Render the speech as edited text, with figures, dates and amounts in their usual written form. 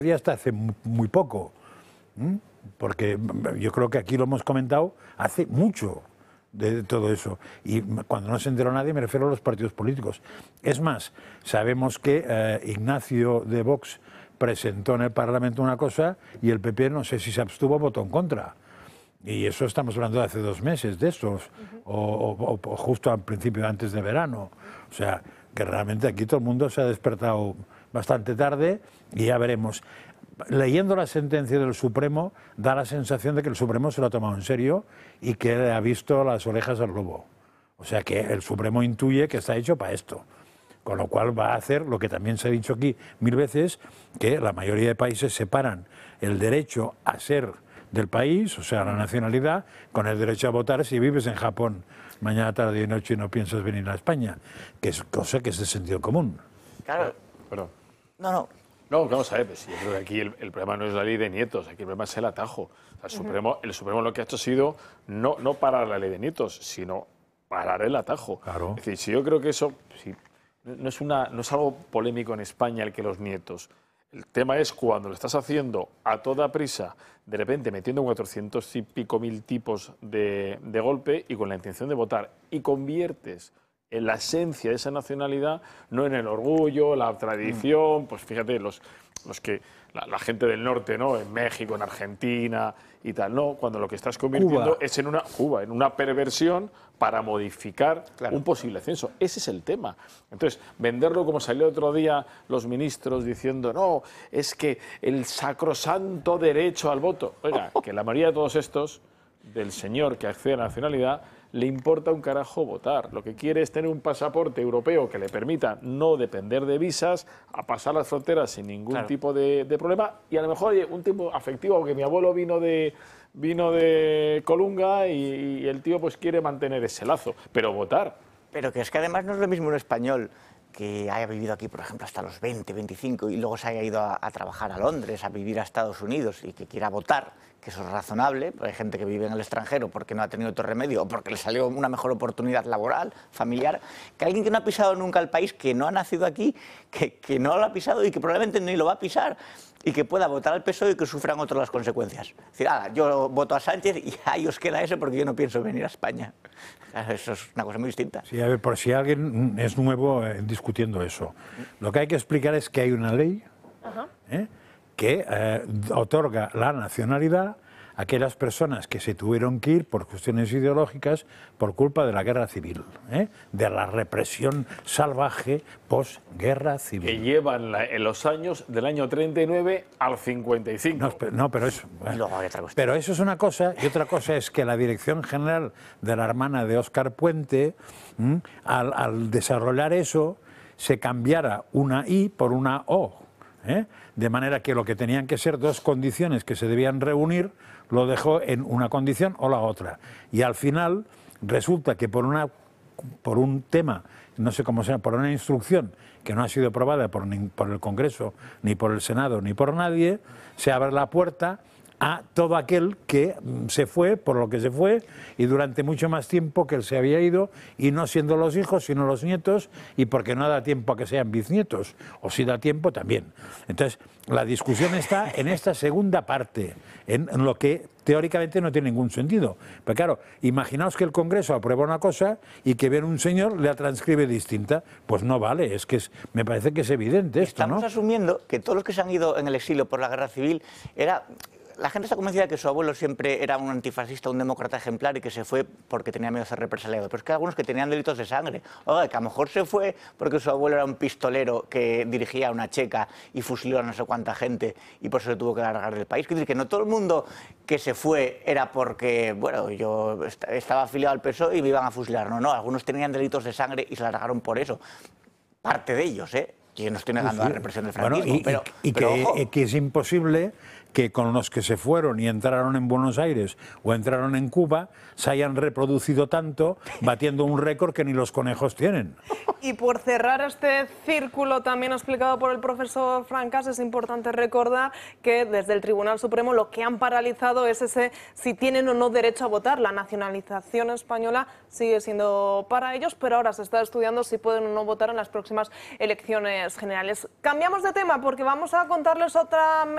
Y hasta hace muy poco, porque yo creo que aquí lo hemos comentado hace mucho de todo eso. Y cuando no se enteró nadie me refiero a los partidos políticos. Es más, sabemos que Ignacio de Vox presentó en el Parlamento una cosa y el PP, no sé si se abstuvo o votó en contra. Y eso estamos hablando de hace 2 meses de estos, o justo al principio, antes de verano. O sea, que realmente aquí todo el mundo se ha despertado bastante tarde y ya veremos. Leyendo la sentencia del Supremo, da la sensación de que el Supremo se lo ha tomado en serio y que ha visto las orejas al lobo. O sea que el Supremo intuye que está hecho para esto. Con lo cual va a hacer lo que también se ha dicho aquí 1000 veces, que la mayoría de países separan el derecho a ser del país, o sea, la nacionalidad, con el derecho a votar si vives en Japón mañana, tarde y noche y no piensas venir a España, que es cosa que es de sentido común. Claro. Perdón. No. No, vamos a ver, pues yo creo que aquí el problema no es la ley de nietos, aquí el problema es el atajo. O sea, el Supremo lo que ha hecho ha sido no parar la ley de nietos, sino parar el atajo. Claro. Es decir, si yo creo que eso no es algo polémico en España el que los nietos. El tema es cuando lo estás haciendo a toda prisa, de repente metiendo 400 y pico mil tipos de golpe y con la intención de votar, y conviertes en la esencia de esa nacionalidad, no en el orgullo, la tradición, pues fíjate, los que la gente del norte, ¿no? En México, en Argentina y tal, no, cuando lo que estás convirtiendo es en una perversión para modificar un posible ascenso. Ese es el tema. Entonces, venderlo como salió otro día los ministros diciendo, no, es que el sacrosanto derecho al voto. Oiga, que la mayoría de todos estos, del señor que accede a la nacionalidad, le importa un carajo votar. Lo que quiere es tener un pasaporte europeo que le permita no depender de visas, a pasar las fronteras sin ningún tipo de problema, y a lo mejor un tipo afectivo, porque mi abuelo vino de Colunga y el tío pues quiere mantener ese lazo, pero votar. Pero que es que además no es lo mismo un español que haya vivido aquí, por ejemplo, hasta los 20, 25 y luego se haya ido a trabajar a Londres, a vivir a Estados Unidos y que quiera votar, que eso es razonable, pero hay gente que vive en el extranjero porque no ha tenido otro remedio o porque le salió una mejor oportunidad laboral, familiar, que alguien que no ha pisado nunca el país, que no ha nacido aquí, que no lo ha pisado y que probablemente ni lo va a pisar, y que pueda votar al PSOE y que sufran otros las consecuencias. Es decir, yo voto a Sánchez y ahí os queda eso porque yo no pienso venir a España. Eso es una cosa muy distinta. Sí, a ver, por si alguien es nuevo discutiendo eso. Lo que hay que explicar es que hay una ley que otorga la nacionalidad a aquellas personas que se tuvieron que ir por cuestiones ideológicas por culpa de la guerra civil, de la represión salvaje posguerra civil. Que llevan en los años del año 39 al 55. Pero eso es una cosa, y otra cosa es que la Dirección General de la Hermana de Óscar Puente, al desarrollar eso, se cambiara una I por una O. De manera que lo que tenían que ser 2 condiciones que se debían reunir, lo dejó en una condición o la otra. Y al final resulta que por un tema, no sé cómo sea, por una instrucción que no ha sido aprobada por el Congreso, ni por el Senado, ni por nadie, se abre la puerta a todo aquel que se fue por lo que se fue y durante mucho más tiempo que él se había ido, y no siendo los hijos sino los nietos, y porque no da tiempo a que sean bisnietos, o si da tiempo también. Entonces la discusión está en esta segunda parte, en lo que teóricamente no tiene ningún sentido. Pero claro, imaginaos que el Congreso aprueba una cosa y que viene un señor le la transcribe distinta. Pues no vale, me parece que es evidente esto, ¿no? Estamos asumiendo que todos los que se han ido en el exilio por la guerra civil la gente está convencida de que su abuelo siempre era un antifascista, un demócrata ejemplar y que se fue porque tenía miedo de ser represaliado. Pero es que hay algunos que tenían delitos de sangre. Oiga, que a lo mejor se fue porque su abuelo era un pistolero que dirigía una checa y fusiló a no sé cuánta gente y por eso se tuvo que largar del país. Quiere decir que no todo el mundo que se fue era porque, bueno, yo estaba afiliado al PSOE y me iban a fusilar. No, algunos tenían delitos de sangre y se largaron por eso. Parte de ellos, Yo no estoy negando la represión del franquismo, pero que es imposible que con los que se fueron y entraron en Buenos Aires o entraron en Cuba se hayan reproducido tanto, batiendo un récord que ni los conejos tienen. Y por cerrar este círculo también explicado por el profesor Francas, es importante recordar que desde el Tribunal Supremo lo que han paralizado es si tienen o no derecho a votar. La nacionalización española sigue siendo para ellos, pero ahora se está estudiando si pueden o no votar en las próximas elecciones generales. Cambiamos de tema porque vamos a contarles otra